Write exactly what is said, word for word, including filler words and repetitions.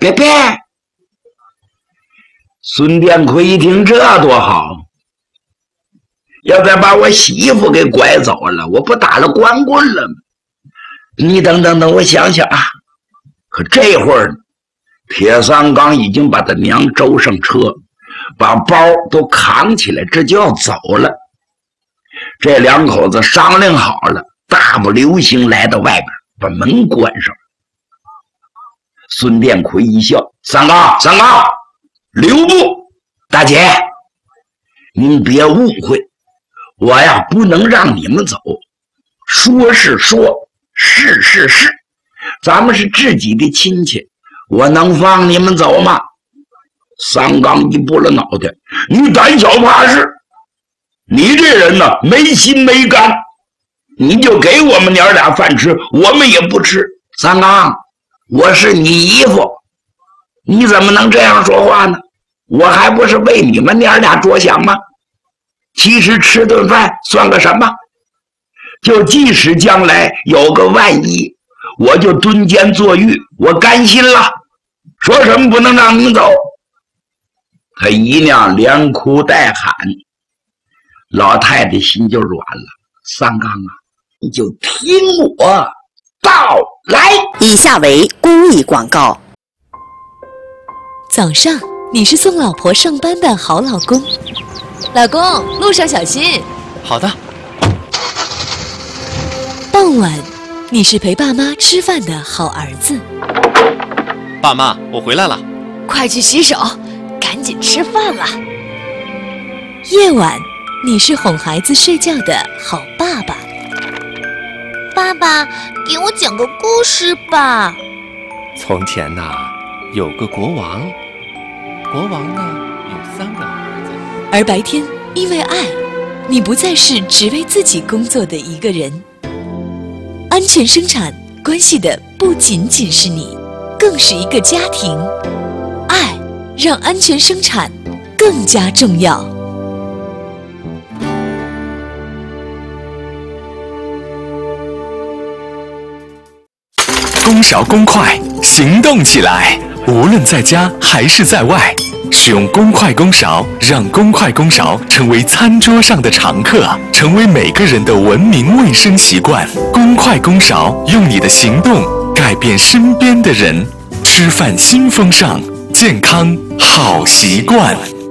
别别！孙殿魁一听，这多好！要再把我媳妇给拐走了，我不打了光棍了吗？你等等等，我想想啊。可这会儿，铁三刚已经把他娘周上车，把包都扛起来，这就要走了。这两口子商量好了，大步流星来到外边，把门关上。孙殿魁一笑：“三刚，三刚，留步！大姐，您别误会，我呀不能让你们走。说是说，是是是，咱们是自己的亲戚，我能放你们走吗？”三刚一拨了脑袋：“你胆小怕事，你这人呢没心没肝，你就给我们娘俩饭吃，我们也不吃。三刚，我是你姨父，你怎么能这样说话呢？我还不是为你们娘俩着想吗？其实吃顿饭算个什么？就即使将来有个万一，我就蹲监坐狱，我甘心了。说什么不能让你们走？”他姨娘连哭带喊，老太太心就软了。三刚啊，你就听我道来。 以下为公益广告。 早上，你是送老婆上班的好老公，老公路上小心。 好的。 傍晚，你是陪爸妈吃饭的好儿子， 爸妈，我回来了， 快去洗手，赶紧吃饭了。夜晚，你是哄孩子睡觉的好爸爸， 爸爸，给我讲个故事吧。 从前呐，有个国王，国王呢有三个儿子。 而白天，因为爱，你不再是只为自己工作的一个人。安全生产关系的不仅仅是你，更是一个家庭。爱让安全生产更加重要。 公勺公筷，行动起来！无论在家还是在外，使用公筷公勺，让公筷公勺成为餐桌上的常客，成为每个人的文明卫生习惯。公筷公勺，用你的行动改变身边的人。吃饭新风尚，健康好习惯。